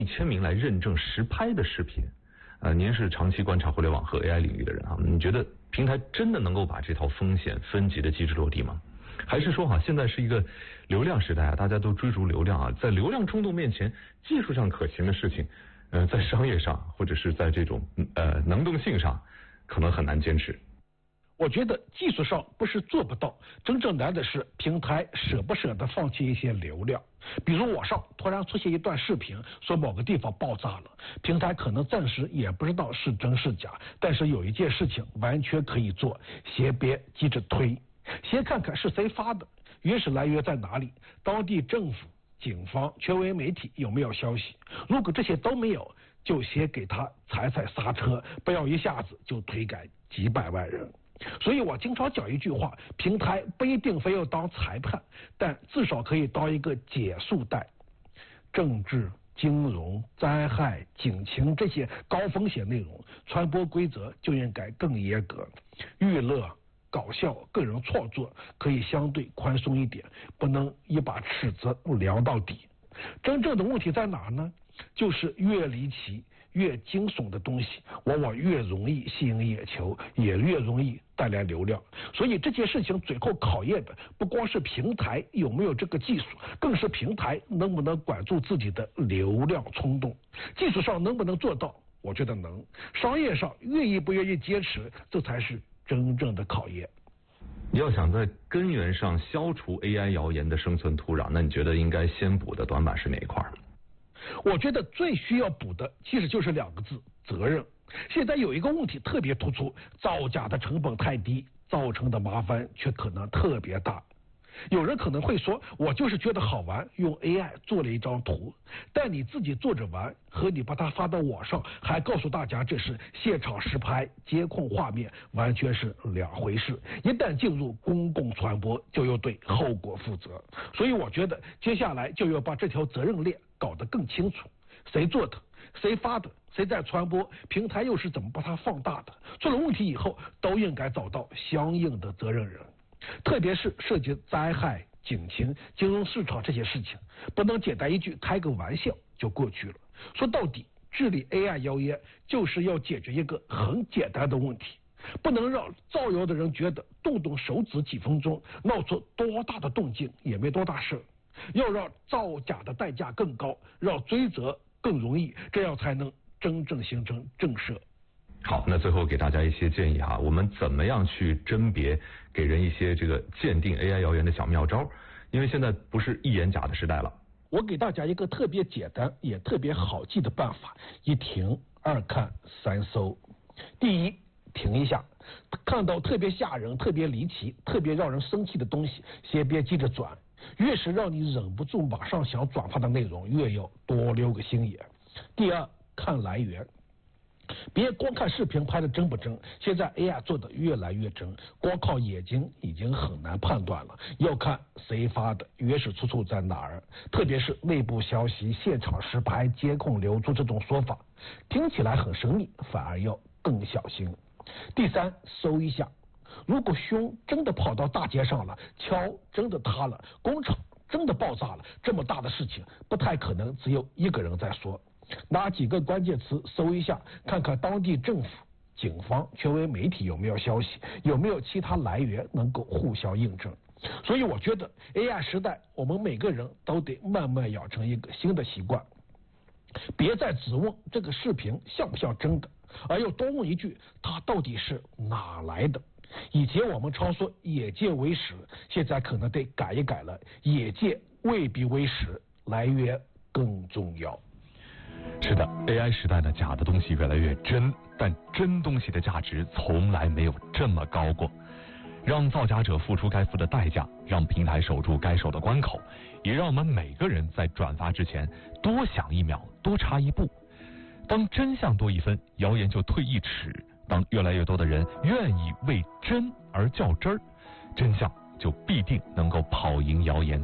1000名来认证实拍的视频。您是长期观察互联网和 AI 领域的人啊，你觉得平台真的能够把这套风险分级的机制落地吗？还是说现在是一个流量时代啊，大家都追逐流量啊，在流量冲动面前，技术上可行的事情，在商业上或者是在这种能动性上，可能很难坚持。 我觉得技术上不是做不到，真正难的是平台舍不舍得放弃一些流量。比如网上突然出现一段视频，说某个地方爆炸了，平台可能暂时也不知道是真是假，但是有一件事情完全可以做，先别急着推，先看看是谁发的，原始来源在哪里，当地政府、警方、权威媒体有没有消息。如果这些都没有，就先给他踩刹车，不要一下子就推赶几百万人。所以我经常讲一句话，平台不一定非要当裁判，但至少可以当一个减速带。政治、金融、灾害、警情这些高风险内容，传播规则就应该更严格。娱乐、搞笑、个人创作可以相对宽松一点，不能一把尺子量到底。真正的问题在哪呢？就是越离奇越惊悚的东西往往越容易吸引眼球，也越容易带来流量。所以这件事情最后考验的不光是平台有没有这个技术，更是平台能不能管住自己的流量冲动。技术上能不能做到，我觉得能，商业上愿意不愿意坚持，这才是真正的考验。 要想在根源上消除 AI 谣言的生存土壤，那你觉得应该先补的短板是哪一块？ 我觉得最需要补的其实就是2个字：责任。现在有一个问题特别突出，造假的成本太低，造成的麻烦却可能特别大。有人可能会说，我就是觉得好玩，用 AI 做了一张图，但你自己做着玩和你把它发到网上，还告诉大家这是现场实拍监控画面，完全是2回事。一旦进入公共传播，就要对后果负责。所以我觉得接下来就要把这条责任链搞得更清楚，谁做的，谁发的，谁在传播，平台又是怎么把它放大的，出了问题以后都应该找到相应的责任人。特别是涉及灾害、警情、金融市场这些事情，不能简单一句开个玩笑就过去了。说到底，治理 AI 谣言就是要解决一个很简单的问题，不能让造谣的人觉得动动手指几分钟闹出多大的动静也没多大事，要让造假的代价更高，让追责更容易，这样才能真正形成震慑。 好，那最后给大家一些建议哈，我们怎么样去甄别，给人一些这个鉴定 AI 谣言的小妙招？因为现在不是一言假的时代了。 我给大家一个特别简单也特别好记的办法：1停2看3搜。第一，停一下，看到特别吓人、特别离奇、特别让人生气的东西，先别急着转，越是让你忍不住马上想转发的内容，越要多留个心眼。第二，看来源。别光看视频拍的真不真，现在 AI 做的越来越真，光靠眼睛已经很难判断了，要看谁发的，原始出处在哪儿。特别是内部消息、现场实拍、监控流出这种说法，听起来很神秘，反而要更小心。第三，搜一下，如果熊真的跑到大街上了，桥真的塌了，工厂真的爆炸了，这么大的事情不太可能只有一个人在说。拿几个关键词搜一下，看看当地政府、警方、权威媒体有没有消息，有没有其他来源能够互相印证。所以我觉得 AI 时代，我们每个人都得慢慢养成一个新的习惯，别再只问这个视频像不像真的，而要多问一句，它到底是哪来的。以前我们常说眼见为实，现在可能得改一改了，眼见未必为实，来源更重要。 是的 ，AI 时代的假的东西越来越真，但真东西的价值从来没有这么高过。让造假者付出该付的代价，让平台守住该守的关口，也让我们每个人在转发之前多想1秒，多查1步。当真相多1分，谣言就退1尺；当越来越多的人愿意为真而较真儿，真相就必定能够跑赢谣言。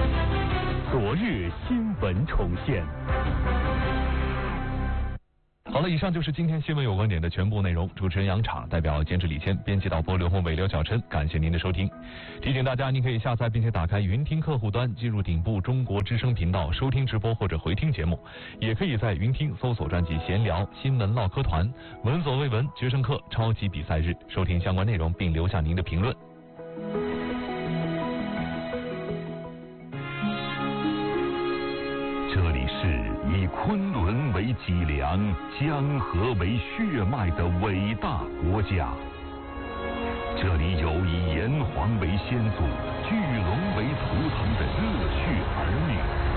昨日新闻重现。 好了，以上就是今天新闻有观点的全部内容。主持人杨昶代表监制李谦，编辑导播刘宏伟、刘小晨，感谢您的收听。提醒大家，您可以下载并且打开云听客户端，进入顶部中国之声频道收听直播或者回听节目，也可以在云听搜索专辑闲聊、新闻唠嗑团、闻所未闻、决胜课、超级比赛日，收听相关内容并留下您的评论。 这里是以昆仑为脊梁、江河为血脉的伟大国家。这里有以炎黄为先祖、巨龙为图腾的热血儿女。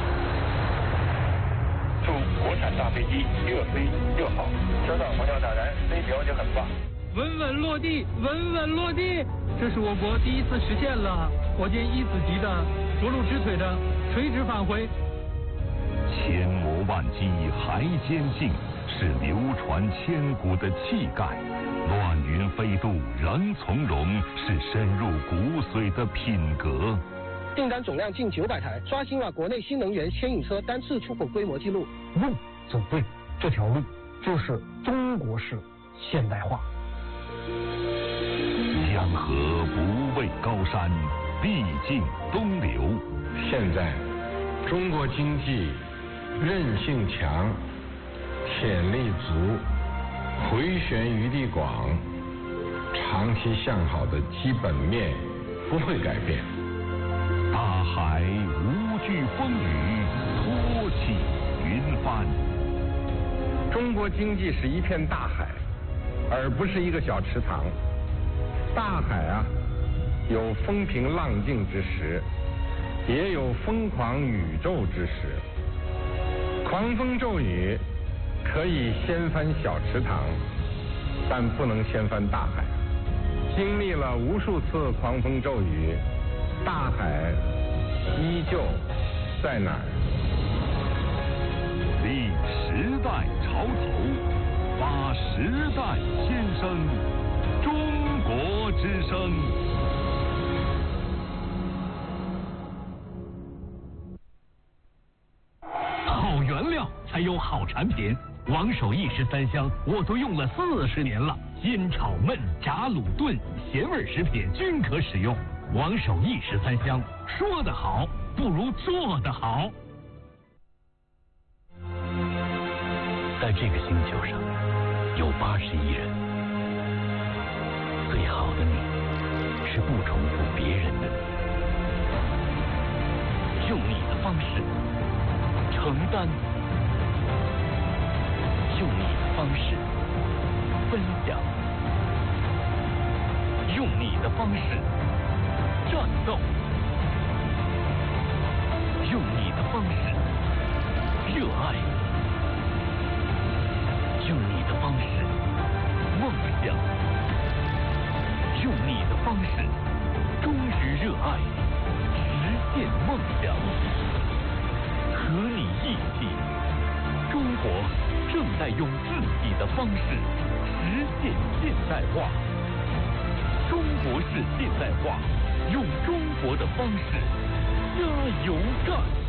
祝国产大飞机越飞越好，车上方向打燃，飞表也很棒。 稳稳落地，稳稳落地，这是我国第一次实现了火箭1子级的着陆直腿的垂直返回。 千磨万击还坚劲，是流传千古的气概；乱云飞渡仍从容，是深入骨髓的品格。 订单总量近900台，刷新了国内新能源牵引车单次出口规模纪录。 路走对，这条路就是中国式现代化。 江河不畏高山，必尽东流。 现在中国经济韧性强，潜力足，回旋余地广，长期向好的基本面不会改变。 大海无惧风雨，托起云帆。 中国经济是一片大海，而不是一个小池塘。大海啊，有风平浪静之时，也有疯狂宇宙之时。狂风骤雨可以掀翻小池塘，但不能掀翻大海。经历了无数次狂风骤雨，大海依旧在哪儿？ 立时代潮头，发时代先声，中国之声。 好原料才有好产品。王守义13香我都用了40年了，煎炒焖炸卤炖咸味食品均可使用。王守义13香，说得好不如做得好。 在这个星球上有80亿人，最好的你是不重复别人的你，用你的方式承担，用你的方式分享，用你的方式战斗，用你的方式热爱，用你的方式梦想，用你的方式忠于热爱，实现梦想。和你一起，中国正在用自己的方式实现现代化。中国式现代化，用中国的方式加油干！